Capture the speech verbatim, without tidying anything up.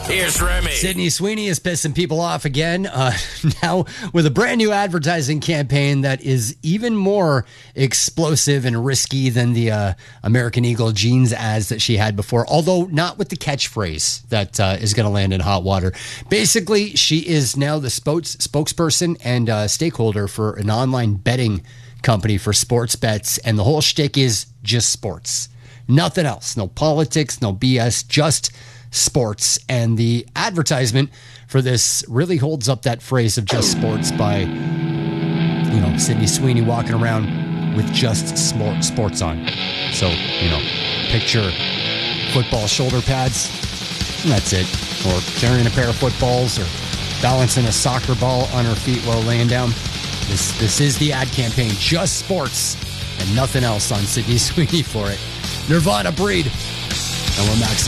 Here's Remy. Sydney Sweeney is pissing people off again. Uh, now with a brand new advertising campaign that is even more explosive and risky than the uh, American Eagle jeans ads that she had before, although not with the catchphrase that uh, is going to land in hot water. Basically, she is now the spokes- spokesperson and uh, stakeholder for an online betting company for sports bets, and the whole shtick is just sports. Nothing else. No politics, no B S, just sports. And the advertisement for this really holds up that phrase of just sports by, you know, Sydney Sweeney walking around with just sport, sports on. So, you know, picture football shoulder pads, and that's it. Or carrying a pair of footballs, or balancing a soccer ball on her feet while laying down. This, this is the ad campaign. Just sports and nothing else on Sydney Sweeney for it. Nirvana Breed. And we're Max